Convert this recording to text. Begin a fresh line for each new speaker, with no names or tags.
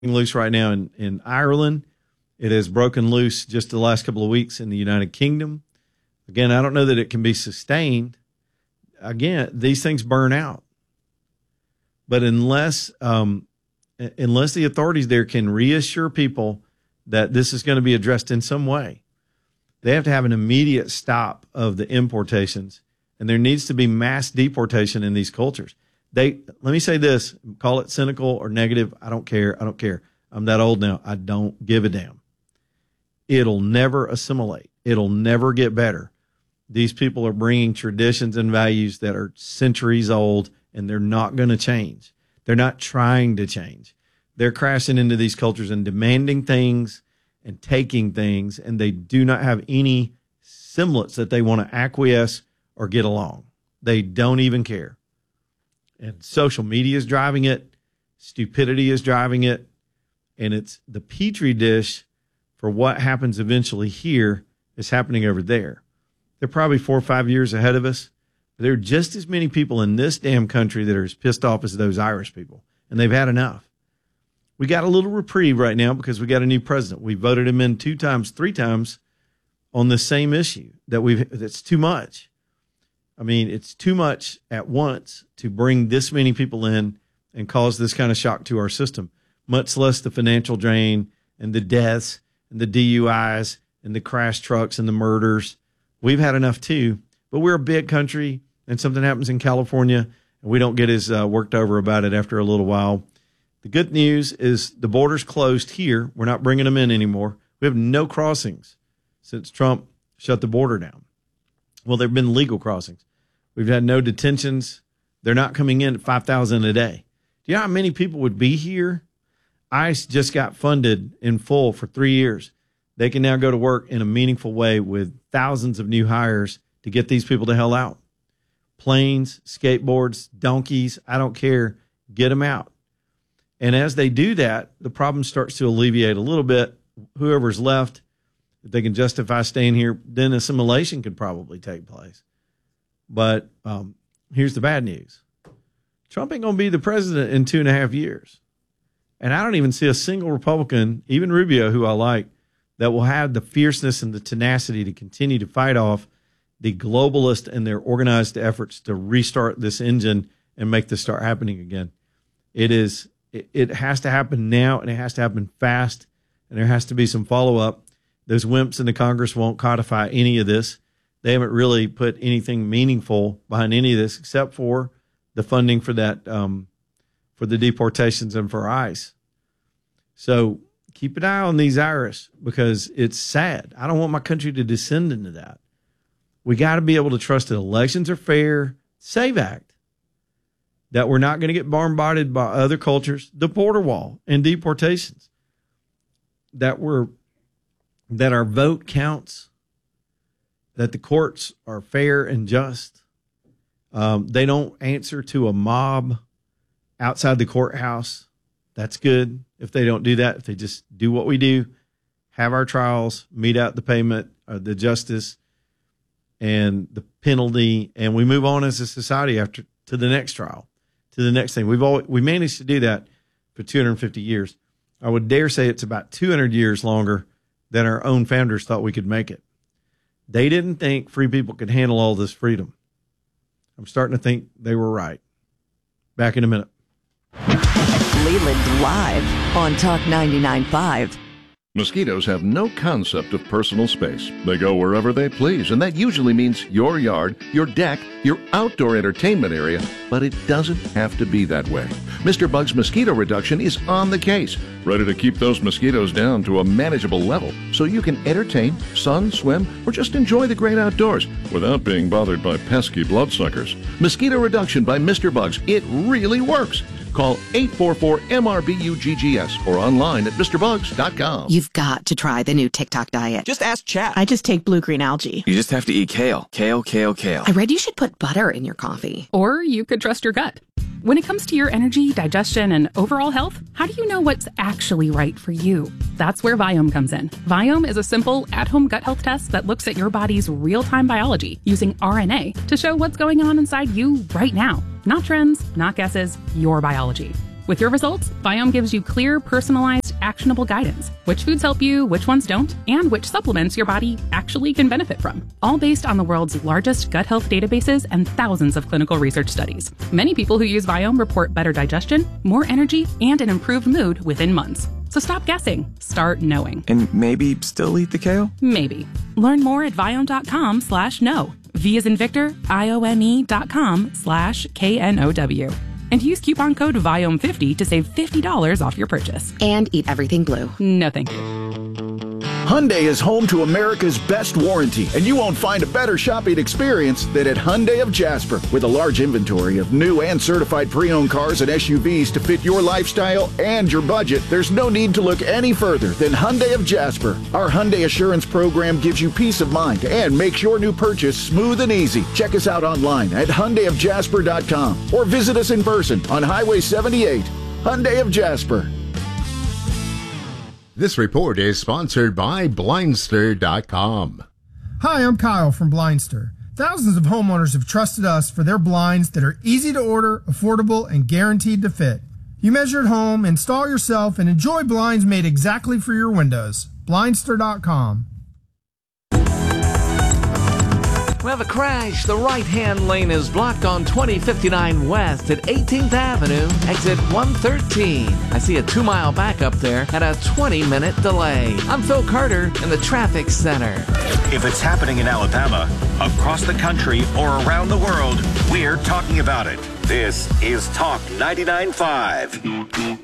loose right now in Ireland. It has broken loose just the last couple of weeks in the United Kingdom. Again, I don't know that it can be sustained. Again, these things burn out. But unless the authorities there can reassure people that this is going to be addressed in some way, they have to have an immediate stop of the importations, and there needs to be mass deportation in these cultures. Let me say this, call it cynical or negative. I don't care. I'm that old now. I don't give a damn. It'll never assimilate. It'll never get better. These people are bringing traditions and values that are centuries old, and they're not going to change. They're not trying to change. They're crashing into these cultures and demanding things and taking things, and they do not have any semblance that they want to acquiesce or get along. They don't even care. And social media is driving it. Stupidity is driving it. And it's the petri dish for what happens eventually here is happening over there. They're probably 4 or 5 years ahead of us. There are just as many people in this damn country that are as pissed off as those Irish people, and they've had enough. We got a little reprieve right now because we got a new president. We voted him in 2 times, 3 times on the same issue that's too much. I mean, it's too much at once to bring this many people in and cause this kind of shock to our system, much less the financial drain and the deaths and the DUIs and the crash trucks and the murders. We've had enough too, but we're a big country, and something happens in California, and we don't get as worked over about it after a little while. The good news is the border's closed here. We're not bringing them in anymore. We have no crossings since Trump shut the border down. Well, there have been legal crossings. We've had no detentions. They're not coming in at 5,000 a day. Do you know how many people would be here? ICE just got funded in full for 3 years. They can now go to work in a meaningful way with thousands of new hires to get these people the hell out. Planes, skateboards, donkeys, I don't care. Get them out. And as they do that, the problem starts to alleviate a little bit. Whoever's left, if they can justify staying here, then assimilation could probably take place. But here's the bad news. Trump ain't going to be the president in 2.5 years. And I don't even see a single Republican, even Rubio, who I like, that will have the fierceness and the tenacity to continue to fight off the globalists and their organized efforts to restart this engine and make this start happening again. It has to happen now, and it has to happen fast, and there has to be some follow-up. Those wimps in the Congress won't codify any of this. They haven't really put anything meaningful behind any of this except for the funding for that, for the deportations and for ICE. So keep an eye on these Irish because it's sad. I don't want my country to descend into that. We got to be able to trust that elections are fair, SAVE Act, that we're not going to get bombarded by other cultures, the border wall and deportations, that our vote counts, that the courts are fair and just. They don't answer to a mob outside the courthouse. That's good. If they don't do that, if they just do what we do, have our trials, mete out the payment, the justice, and the penalty, and we move on as a society after to the next trial, to the next thing. We managed to do that for 250 years. I would dare say it's about 200 years longer than our own founders thought we could make it. They didn't think free people could handle all this freedom. I'm starting to think they were right. Back in a minute.
Leland live on Talk 99.5.
Mosquitoes have no concept of personal space. They go wherever they please, and that usually means your yard, your deck, your outdoor entertainment area, but it doesn't have to be that way. Mr. Bug's Mosquito Reduction is on the case, ready to keep those mosquitoes down to a manageable level so you can entertain, sun, swim, or just enjoy the great outdoors without being bothered by pesky bloodsuckers. Mosquito Reduction by Mr. Bugs. It really works. Call 844-MRBUGGS or online at MrBugs.com.
You've got to try the new TikTok diet.
Just ask chat.
I just take blue-green algae.
You just have to eat kale. Kale, kale, kale.
I read you should put butter in your coffee.
Or you could trust your gut. When it comes to your energy, digestion, and overall health, how do you know what's actually right for you? That's where Viome comes in. Viome is a simple, at-home gut health test that looks at your body's real-time biology using RNA to show what's going on inside you right now. Not trends, not guesses, your biology. With your results, Viome gives you clear, personalized, actionable guidance. Which foods help you, which ones don't, and which supplements your body actually can benefit from. All based on the world's largest gut health databases and thousands of clinical research studies. Many people who use Viome report better digestion, more energy, and an improved mood within months. So stop guessing. Start knowing.
And maybe still eat the kale?
Maybe. Learn more at Viome.com/know. V as in Victor, IOME.com/KNOW. And use coupon code VIOME50 to save $50 off your purchase.
And eat everything blue.
No thank you.
Hyundai is home to America's best warranty, and you won't find a better shopping experience than at Hyundai of Jasper. With a large inventory of new and certified pre-owned cars and SUVs to fit your lifestyle and your budget, there's no need to look any further than Hyundai of Jasper. Our Hyundai Assurance program gives you peace of mind and makes your new purchase smooth and easy. Check us out online at HyundaiofJasper.com or visit us in person on Highway 78. Hyundai of Jasper.
This report is sponsored by Blindster.com.
Hi, I'm Kyle from Blindster. Thousands of homeowners have trusted us for their blinds that are easy to order, affordable, and guaranteed to fit. You measure at home, install yourself, and enjoy blinds made exactly for your windows. Blindster.com.
We have a crash. The right-hand lane is blocked on 2059 West at 18th Avenue, exit 113. I see a 2-mile backup there and a 20-minute delay. I'm Phil Carter in the Traffic Center.
If it's happening in Alabama, across the country, or around the world, we're talking about it. This is Talk 99.5.